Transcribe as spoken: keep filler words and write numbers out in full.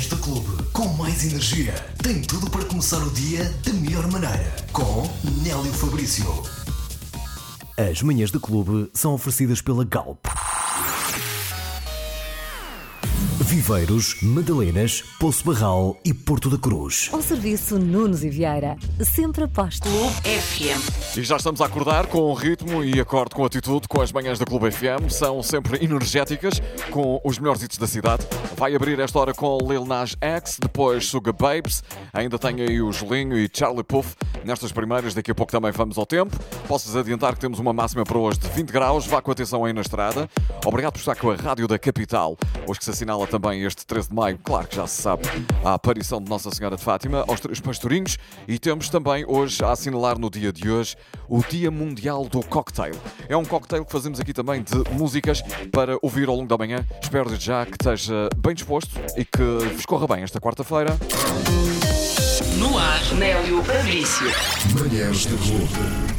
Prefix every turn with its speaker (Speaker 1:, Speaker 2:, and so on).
Speaker 1: Manhãs do Clube, com mais energia. Tem tudo para começar o dia da melhor maneira. Com Nélio Fabrício. As Manhãs do Clube são oferecidas pela Galp. Viveiros, Madalenas, Poço Barral e Porto da Cruz.
Speaker 2: Ao serviço Nunes e Vieira. Sempre aposto.
Speaker 3: Clube F M.
Speaker 4: E já estamos a acordar com ritmo e acorde com atitude com as manhãs da Clube F M. São sempre energéticas, com os melhores hits da cidade. Vai abrir esta hora com Lil Nas X, depois Sugar Babes. Ainda tem aí o Gelinho e Charlie Puth. Nestas primeiras, daqui a pouco também vamos ao tempo. Posso-vos adiantar que temos uma máxima para hoje de vinte graus. Vá com atenção aí na estrada. Obrigado por estar com a Rádio da Capital. Hoje que se assinala também este treze de maio, claro que já se sabe, a aparição de Nossa Senhora de Fátima aos Três Pastorinhos. E temos também hoje a assinalar no dia de hoje o Dia Mundial do Cocktail. É um cocktail que fazemos aqui também de músicas para ouvir ao longo da manhã. Espero desde já que esteja bem disposto e que vos corra bem esta quarta-feira.
Speaker 3: No ar, Nélio Fabrício.
Speaker 1: Manhãs do Clube.